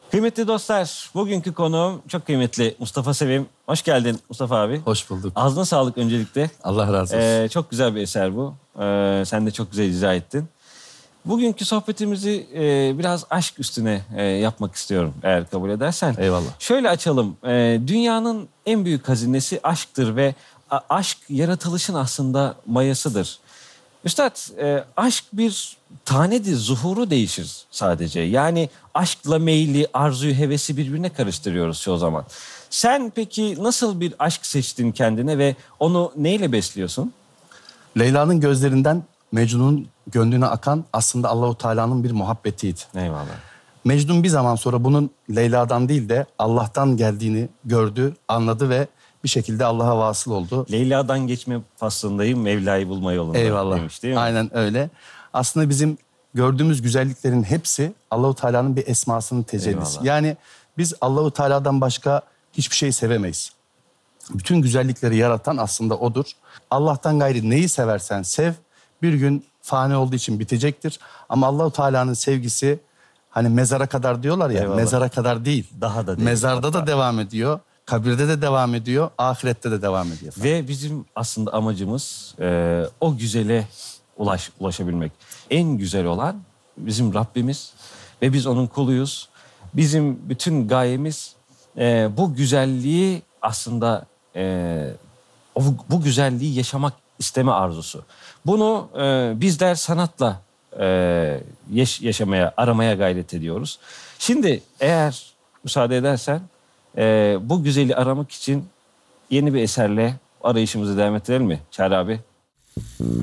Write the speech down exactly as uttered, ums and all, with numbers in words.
Kıymetli dostlar, bugünkü konuğum çok kıymetli Mustafa Sevim. Hoş geldin Mustafa abi. Hoş bulduk. Ağzına sağlık öncelikle. Allah razı olsun. Ee, çok güzel bir eser bu. Ee, sen de çok güzel icra ettin. Bugünkü sohbetimizi e, biraz aşk üstüne e, yapmak istiyorum eğer kabul edersen. Eyvallah. Şöyle açalım. E, dünyanın en büyük hazinesi aşktır ve a- aşk yaratılışın aslında mayasıdır. Üstad, e, aşk bir tanedir, zuhuru değişir sadece. Yani aşkla meyli, arzuyu, hevesi birbirine karıştırıyoruz çoğu zaman. Sen peki nasıl bir aşk seçtin kendine ve onu neyle besliyorsun? Leyla'nın gözlerinden Mecnun'un gönlüne akan aslında Allahu Teala'nın bir muhabbetiydi. Eyvallah. Mecnun bir zaman sonra bunun Leyla'dan değil de Allah'tan geldiğini gördü, anladı ve bir şekilde Allah'a vasıl oldu. Leyla'dan geçme faslındayım, Mevla'yı bulma yolunda Eyvallah. demiş değil mi? Aynen öyle. Aslında bizim gördüğümüz güzelliklerin hepsi Allahu Teala'nın bir esmasının tecellisi. Eyvallah. Yani biz Allahu Teala'dan başka hiçbir şey sevemeyiz. Bütün güzellikleri yaratan aslında O'dur. Allah'tan gayri neyi seversen sev, bir gün fani olduğu için bitecektir. Ama Allahu Teala'nın sevgisi hani mezara kadar diyorlar ya, Eyvallah. mezara kadar değil. Daha da değil. Mezarda Hatta. da devam ediyor, kabirde de devam ediyor, ahirette de devam ediyor. Ve bizim aslında amacımız e, o güzele ulaş, ulaşabilmek. En güzel olan bizim Rabbimiz ve biz onun kuluyuz. Bizim bütün gayemiz e, bu güzelliği aslında e, o, bu güzelliği yaşamak isteme arzusu. Bunu e, bizler sanatla e, yaş- yaşamaya, aramaya gayret ediyoruz. Şimdi eğer müsaade edersen e, bu güzeli aramak için yeni bir eserle arayışımızı devam ettirelim mi Çağrı abi?